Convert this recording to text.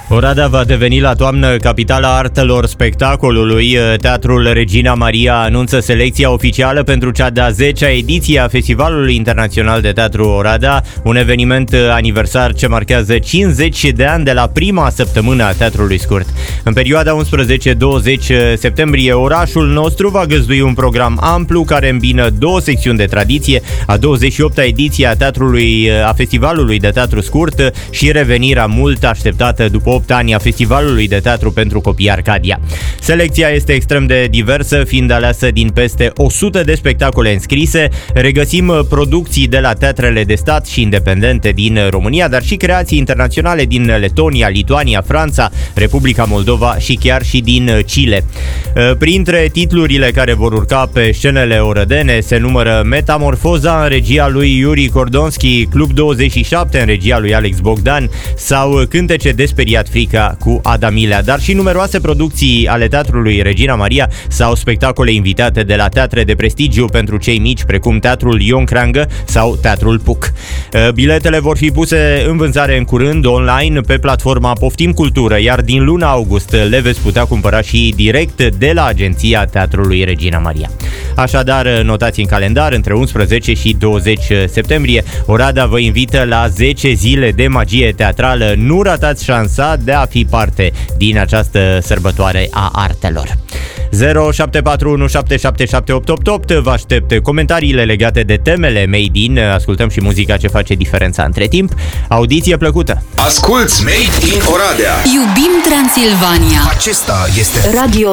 Oradea va deveni la toamnă capitala artelor spectacolului. Teatrul Regina Maria anunță selecția oficială pentru cea de-a 10-a ediție a Festivalului Internațional de Teatru Oradea, un eveniment aniversar ce marchează 50 de ani de la prima săptămână a teatrului scurt. În perioada 11-20 septembrie, orașul nostru va găzdui un program amplu care îmbină două secțiuni de tradiție, a 28-a ediție a Festivalului de Teatru Scurt și revenirea mult așteptată după 8 ani a Festivalului de Teatru pentru Copii Arcadia. Selecția este extrem de diversă, fiind aleasă din peste 100 de spectacole înscrise. Regăsim producții de la teatrele de stat și independente din România, dar și creații internaționale din Letonia, Lituania, Franța, Republica Moldova și chiar și din Chile. Printre titlurile care vor urca pe scenele orădene se numără Metamorfoza în regia lui Yuri Cordonski, Club 27 în regia lui Alex Bogdan sau Cântece de speriat frica cu Adamilea, dar și numeroase producții ale Teatrului Regina Maria sau spectacole invitate de la teatre de prestigiu pentru cei mici, precum Teatrul Ion Creangă sau Teatrul Puc. Biletele vor fi puse în vânzare în curând online pe platforma Poftim Cultură, iar din luna august le veți putea cumpăra și direct de la agenția Teatrului Regina Maria. Așadar, notați în calendar, între 11 și 20 septembrie, Oradea vă invită la 10 zile de magie teatrală. Nu ratați șansa de a fi parte din această sărbătoare a artelor. 0741777888. Vă aștept comentariile legate de temele Made in. Ascultăm și muzica ce face diferența între timp. Audiție plăcută! Asculți Made in Oradea! Iubim Transilvania! Acesta este Radio